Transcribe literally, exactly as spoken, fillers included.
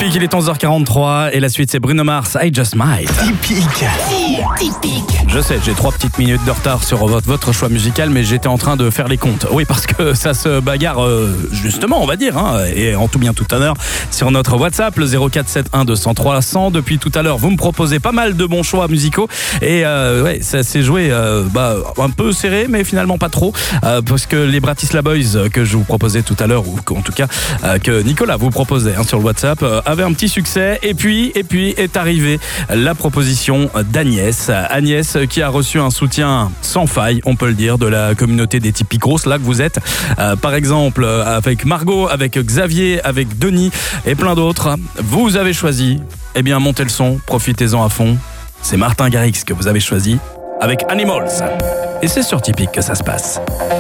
Typique, il est onze heures quarante-trois et la suite c'est Bruno Mars, I Just Might. Typique. Typique. Je sais, j'ai trois petites minutes de retard sur votre, votre choix musical, mais j'étais en train de faire les comptes. Oui, parce que ça se bagarre, euh, justement, on va dire, hein, et en tout bien tout honneur, sur notre WhatsApp, le zéro quatre sept un deux zéro trois cent. Depuis tout à l'heure, vous me proposez pas mal de bons choix musicaux et euh, ouais, ça s'est joué euh, bah, un peu serré, mais finalement pas trop, euh, parce que les Bratislava Boys que je vous proposais tout à l'heure, ou en tout cas euh, que Nicolas vous proposait hein, sur le WhatsApp, euh, avait un petit succès. Et puis, et puis est arrivée la proposition d'Agnès. Agnès qui a reçu un soutien sans faille, on peut le dire, de la communauté des Typicros, là que vous êtes. Euh, par exemple, avec Margot, avec Xavier, avec Denis et plein d'autres. Vous avez choisi, eh bien, montez le son, profitez-en à fond. C'est Martin Garrix que vous avez choisi avec Animals. Et c'est sur Typique que ça se passe.